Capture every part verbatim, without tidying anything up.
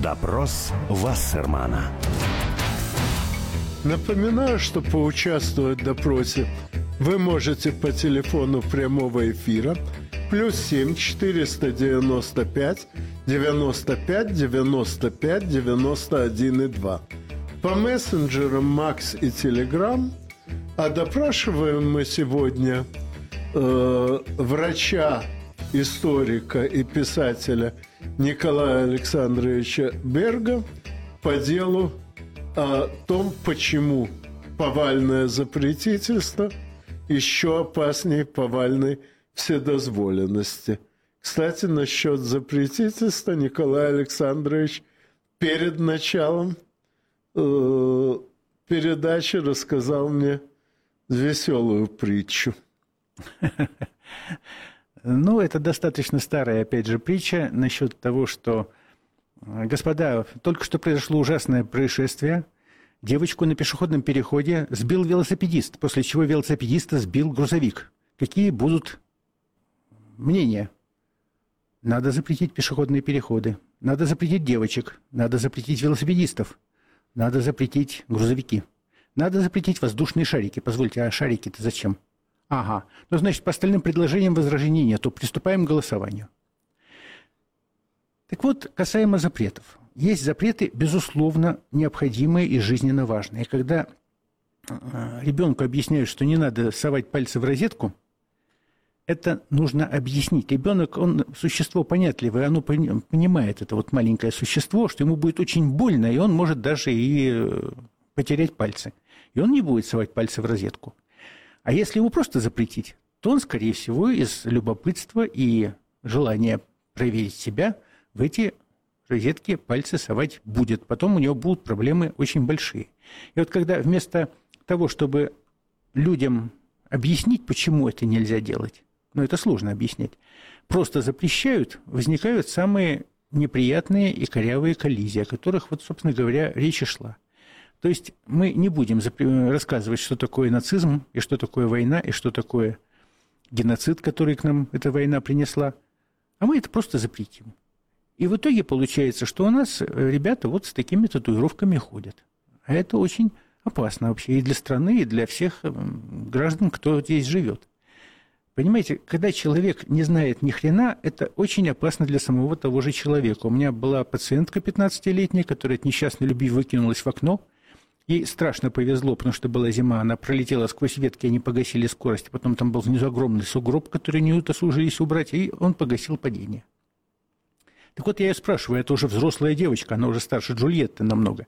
Допрос Вассермана. Напоминаю, что поучаствовать в допросе вы можете по телефону прямого эфира плюс семь четыреста девяносто пять девяносто пять девяносто пять девяносто один и два. По мессенджерам Макс и Телеграм. А допрашиваем мы сегодня э, врача, историка и писателя Николая Александровича Берга по делу о том, почему повальное запретительство еще опаснее повальной вседозволенности. Кстати, насчет запретительства Николай Александрович перед началом э, передачи рассказал мне веселую притчу. Ну, это достаточно старая, опять же, притча насчет того, что, господа, только что произошло ужасное происшествие. Девочку на пешеходном переходе сбил велосипедист, после чего велосипедиста сбил грузовик. Какие будут мнения? Надо запретить пешеходные переходы, надо запретить девочек, надо запретить велосипедистов, надо запретить грузовики, надо запретить воздушные шарики. Позвольте, а шарики-то зачем? Ага. Ну, значит, по остальным предложениям возражений нет, то приступаем к голосованию. Так вот, касаемо запретов. Есть запреты, безусловно, необходимые и жизненно важные. И когда ребенку объясняют, что не надо совать пальцы в розетку, это нужно объяснить. Ребенок, он существо понятливое, оно понимает, это вот маленькое существо, что ему будет очень больно, и он может даже и потерять пальцы. И он не будет совать пальцы в розетку. А если его просто запретить, то он, скорее всего, из любопытства и желания проверить себя в эти розетки пальцы совать будет. Потом у него будут проблемы очень большие. И вот когда вместо того, чтобы людям объяснить, почему это нельзя делать, ну, это сложно объяснять, просто запрещают, возникают самые неприятные и корявые коллизии, о которых, вот, собственно говоря, речь и шла. То есть мы не будем рассказывать, что такое нацизм, и что такое война, и что такое геноцид, который к нам эта война принесла, а мы это просто запретим. И в итоге получается, что у нас ребята вот с такими татуировками ходят. А это очень опасно вообще и для страны, и для всех граждан, кто здесь живет. Понимаете, когда человек не знает ни хрена, это очень опасно для самого того же человека. У меня была пациентка пятнадцатилетняя, которая от несчастной любви выкинулась в окно. Ей страшно повезло, потому что была зима, она пролетела сквозь ветки, они погасили скорость, потом там был внизу огромный сугроб, который не удосужились убрать, и он погасил падение. Так вот, я ее спрашиваю, это уже взрослая девочка, она уже старше Джульетты намного.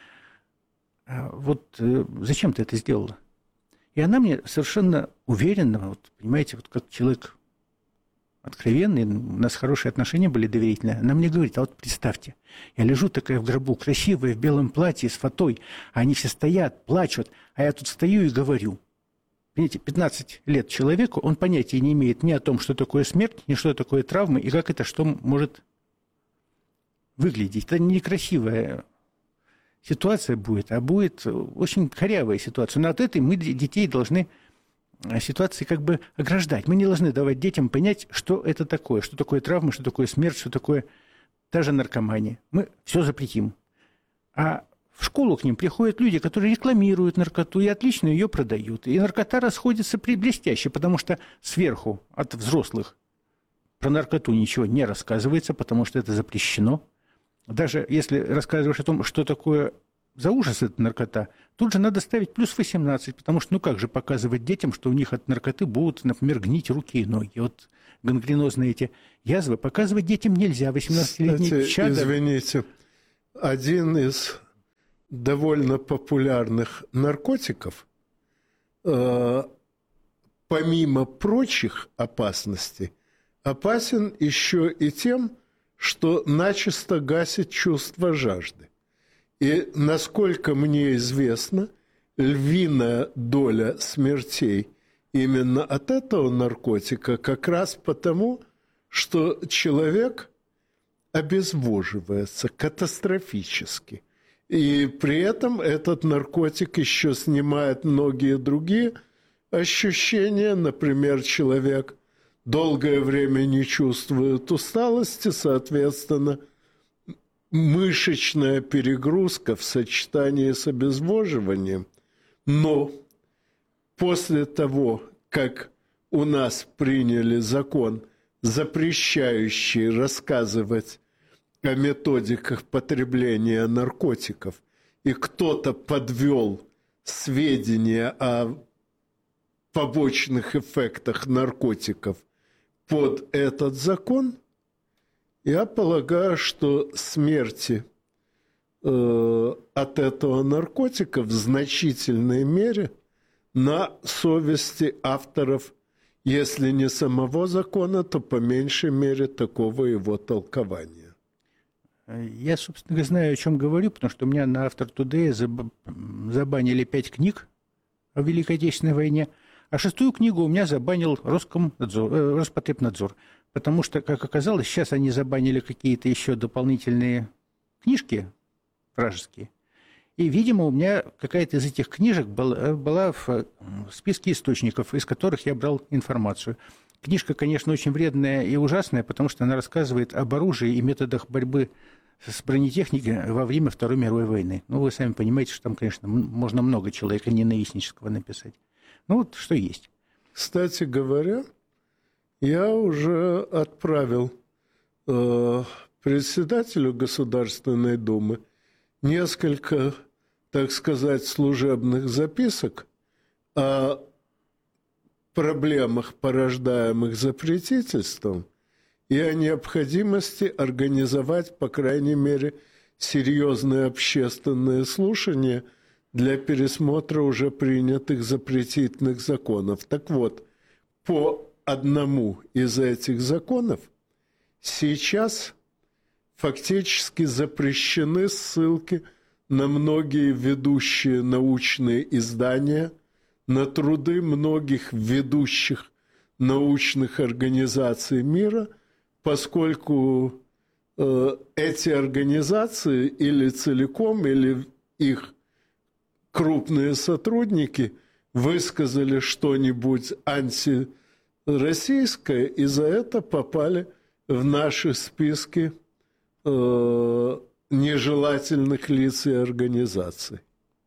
Вот зачем ты это сделала? И она мне совершенно уверенно, вот, понимаете, вот как человек откровенный, у нас хорошие отношения были доверительные, она мне говорит, а вот представьте, я лежу такая в гробу, красивая, в белом платье, с фатой, а они все стоят, плачут, а я тут стою и говорю. Понимаете, пятнадцать лет человеку, он понятия не имеет ни о том, что такое смерть, ни что такое травмы, и как это, что может выглядеть. Это некрасивая ситуация будет, а будет очень корявая ситуация. Но от этой мы детей должны ситуации как бы ограждать. Мы не должны давать детям понять, что это такое, что такое травма, что такое смерть, что такое та же наркомания. Мы все запретим. А в школу к ним приходят люди, которые рекламируют наркоту и отлично ее продают. И наркота расходится блестяще, потому что сверху от взрослых про наркоту ничего не рассказывается, потому что это запрещено. Даже если рассказываешь о том, что такое за ужас эта наркота, тут же надо ставить плюс восемнадцать, потому что ну как же показывать детям, что у них от наркоты будут, например, гнить руки и ноги. Вот гангренозные эти язвы показывать детям нельзя. восемнадцатилетний чадо... Извините, один из довольно популярных наркотиков, э, помимо прочих опасностей, опасен еще и тем, что начисто гасит чувство жажды. И, насколько мне известно, львиная доля смертей именно от этого наркотика как раз потому, что человек обезвоживается катастрофически. И при этом этот наркотик еще снимает многие другие ощущения. Например, человек долгое время не чувствует усталости, соответственно, мышечная перегрузка в сочетании с обезвоживанием, но после того, как у нас приняли закон, запрещающий рассказывать о методиках потребления наркотиков, и кто-то подвел сведения о побочных эффектах наркотиков под этот закон, я полагаю, что смерти э, от этого наркотика в значительной мере на совести авторов, если не самого закона, то по меньшей мере такого его толкования. Я, собственно говоря, знаю, о чем говорю, потому что у меня на Автор Тудэй забанили пять книг о Великой Отечественной войне, а шестую книгу у меня забанил Роскомнадзор, э, Роспотребнадзор, потому что, как оказалось, сейчас они забанили какие-то еще дополнительные книжки вражеские, и, видимо, у меня какая-то из этих книжек была, была в списке источников, из которых я брал информацию. Книжка, конечно, очень вредная и ужасная, потому что она рассказывает об оружии и методах борьбы с бронетехникой во время Второй мировой войны. Ну, вы сами понимаете, что там, конечно, можно много человека ненавистнического написать. Ну, вот что есть. Кстати говоря, я уже отправил э, председателю Государственной Думы несколько, так сказать, служебных записок о проблемах, порождаемых запретительством, и о необходимости организовать, по крайней мере, серьезные общественные слушания для пересмотра уже принятых запретительных законов. Так вот, по одному из этих законов сейчас фактически запрещены ссылки на многие ведущие научные издания, на труды многих ведущих научных организаций мира, поскольку э, эти организации или целиком, или их крупные сотрудники высказали что-нибудь антироссийское, и за это попали в наши списки э, нежелательных лиц и организаций.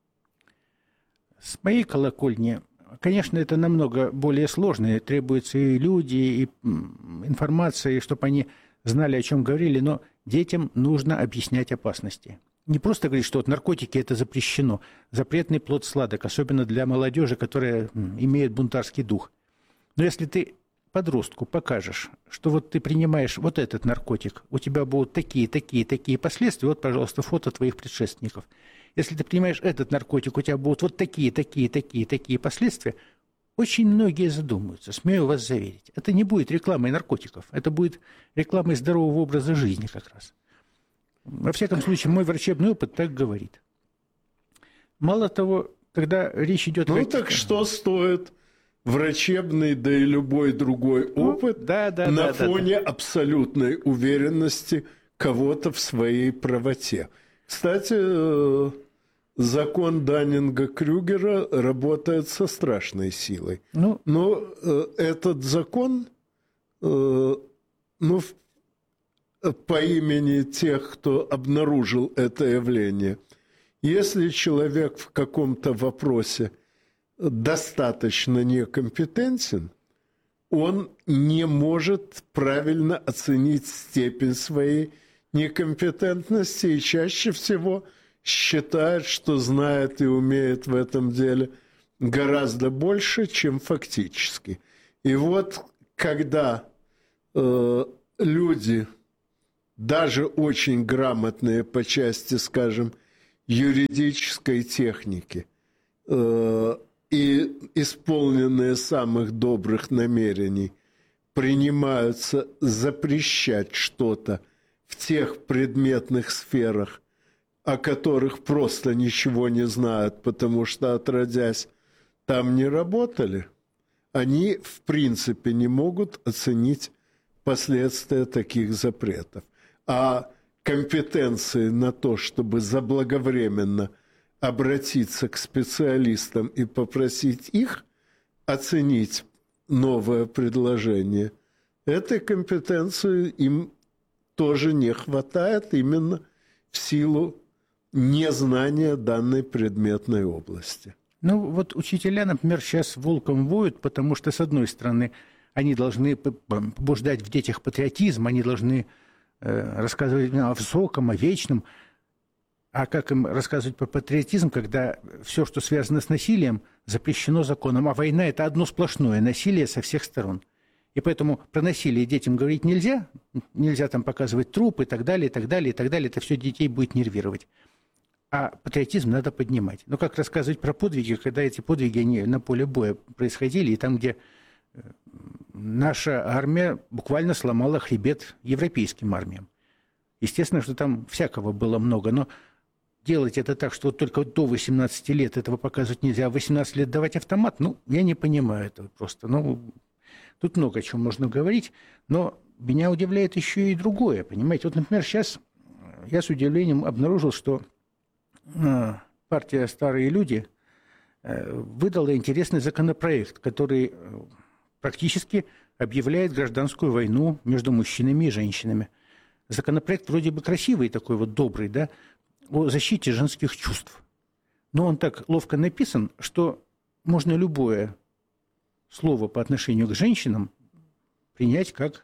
С моей колокольни, конечно, это намного более сложно, требуются и люди, и информация, чтобы они знали, о чем говорили, но детям нужно объяснять опасности. Не просто говорить, что вот наркотики – это запрещено, запретный плод сладок, особенно для молодежи, которая имеет бунтарский дух. Но если ты подростку покажешь, что вот ты принимаешь вот этот наркотик, у тебя будут такие, такие, такие последствия, вот, пожалуйста, фото твоих предшественников. Если ты принимаешь этот наркотик, у тебя будут вот такие, такие, такие, такие последствия, очень многие задумаются, смею вас заверить. Это не будет рекламой наркотиков, это будет рекламой здорового образа жизни как раз. Во всяком случае, мой врачебный опыт так говорит. Мало того, когда речь идет... Ну, так что стоит врачебный, да и любой другой опыт ну, да, да, на да, фоне да, да. абсолютной уверенности кого-то в своей правоте? Кстати, закон Даннинга-Крюгера работает со страшной силой. Ну, но этот закон, ну, по имени тех, кто обнаружил это явление, если человек в каком-то вопросе достаточно некомпетентен, он не может правильно оценить степень своей некомпетентности и чаще всего считает, что знает и умеет в этом деле гораздо больше, чем фактически. И вот когда э, люди, даже очень грамотные по части, скажем, юридической техники э, и исполненные самых добрых намерений, принимаются запрещать что-то в тех предметных сферах, о которых просто ничего не знают, потому что, отродясь, там не работали, они, в принципе, не могут оценить последствия таких запретов. А компетенции на то, чтобы заблаговременно обратиться к специалистам и попросить их оценить новое предложение, этой компетенции им тоже не хватает именно в силу незнания данной предметной области. Ну, вот учителя, например, сейчас волком воют, потому что, с одной стороны, они должны побуждать в детях патриотизм, они должны э, рассказывать о высоком, о вечном. А как им рассказывать про патриотизм, когда все, что связано с насилием, запрещено законом, а война – это одно сплошное насилие со всех сторон. И поэтому про насилие детям говорить нельзя, нельзя там показывать труп и так далее, и так далее, и так далее. Это все детей будет нервировать. А патриотизм надо поднимать. Но как рассказывать про подвиги, когда эти подвиги они на поле боя происходили, и там, где наша армия буквально сломала хребет европейским армиям. Естественно, что там всякого было много, но делать это так, что вот только до восемнадцати лет этого показывать нельзя, а в восемнадцать лет давать автомат, ну, я не понимаю этого просто. Ну, тут много о чем можно говорить, но меня удивляет еще и другое, понимаете. Вот, например, сейчас я с удивлением обнаружил, что партия «Старые люди» выдала интересный законопроект, который практически объявляет гражданскую войну между мужчинами и женщинами. Законопроект вроде бы красивый, такой вот добрый, да, о защите женских чувств. Но он так ловко написан, что можно любое слово по отношению к женщинам принять как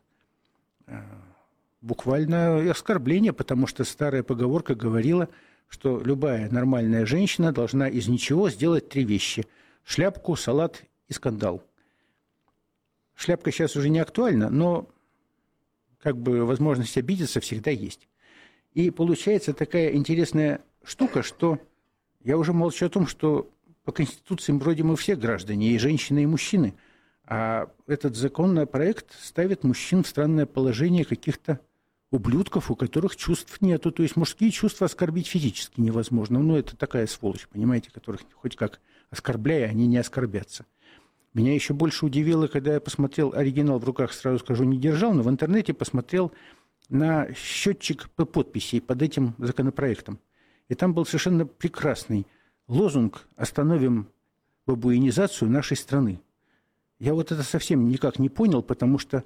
буквально оскорбление, потому что старая поговорка говорила, что любая нормальная женщина должна из ничего сделать три вещи – шляпку, салат и скандал. Шляпка сейчас уже не актуальна, но как бы возможность обидеться всегда есть. И получается такая интересная штука, что я уже молчу о том, что по Конституции вроде мы все граждане, и женщины, и мужчины, а этот законопроект ставит мужчин в странное положение каких-то ублюдков, у которых чувств нету. То есть мужские чувства оскорбить физически невозможно. Ну, это такая сволочь, понимаете, которых хоть как оскорбляя, они не оскорбятся. Меня еще больше удивило, когда я посмотрел, оригинал в руках, сразу скажу, не держал, но в интернете посмотрел на счетчик подписей под этим законопроектом. И там был совершенно прекрасный лозунг «Остановим бабуинизацию нашей страны». Я вот это совсем никак не понял, потому что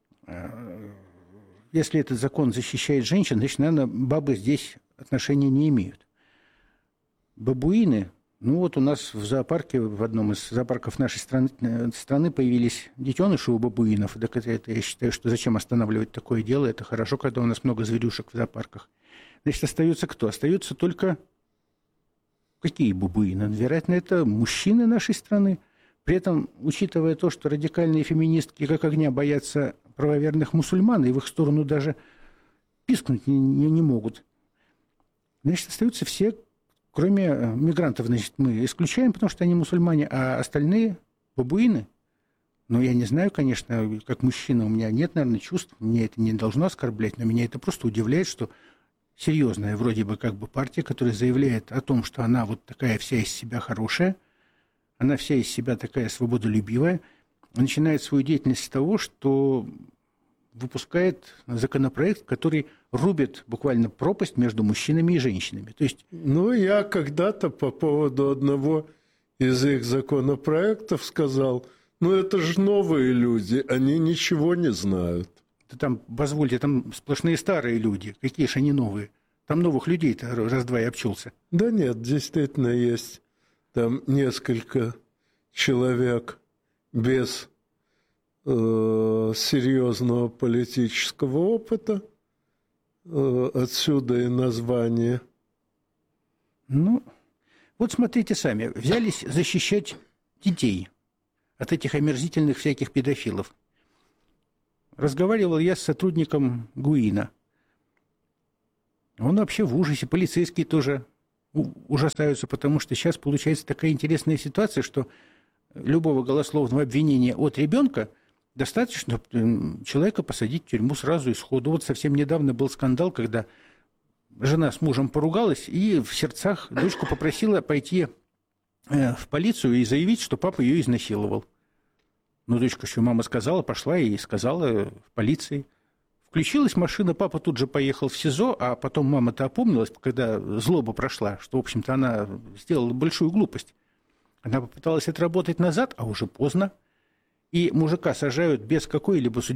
если этот закон защищает женщин, значит, наверное, бабы здесь отношения не имеют. Бабуины, ну вот у нас в зоопарке, в одном из зоопарков нашей страны, страны появились детеныши у бабуинов. Так это, это я считаю, что зачем останавливать такое дело? Это хорошо, когда у нас много зверюшек в зоопарках. Значит, остается кто? Остаются только какие бабуины? Вероятно, это мужчины нашей страны. При этом, учитывая то, что радикальные феминистки как огня боятся правоверных мусульман, и в их сторону даже пискнуть не, не, не могут, значит, остаются все, кроме мигрантов, значит, мы исключаем, потому что они мусульмане, а остальные бабуины. Ну, я не знаю, конечно, как мужчина, у меня нет, наверное, чувств, мне это не должно оскорблять, но меня это просто удивляет, что серьезная вроде бы как бы партия, которая заявляет о том, что она вот такая вся из себя хорошая, она вся из себя такая свободолюбивая, начинает свою деятельность с того, что выпускает законопроект, который рубит буквально пропасть между мужчинами и женщинами. То есть... Ну, я когда-то по поводу одного из их законопроектов сказал, ну, это же новые люди, они ничего не знают. Да там, позвольте, там сплошные старые люди, какие же они новые? Там новых людей-то раз-два и обчелся. Да нет, действительно есть там несколько человек без э, серьезного политического опыта, э, отсюда и название. Ну, вот смотрите сами, взялись защищать детей от этих омерзительных всяких педофилов. Разговаривал я с сотрудником ГУИНа. Он вообще в ужасе, полицейские тоже ужасаются, потому что сейчас получается такая интересная ситуация, что любого голословного обвинения от ребенка достаточно человека посадить в тюрьму сразу и сходу. Вот совсем недавно был скандал, когда жена с мужем поругалась и в сердцах дочку попросила пойти в полицию и заявить, что папа ее изнасиловал. Ну, дочка, что мама сказала, пошла и сказала в полиции. Включилась машина, папа тут же поехал в СИЗО, а потом мама-то опомнилась, когда злоба прошла, что, в общем-то, она сделала большую глупость. Она попыталась отработать назад, а уже поздно. И мужика сажают без какой-либо судебной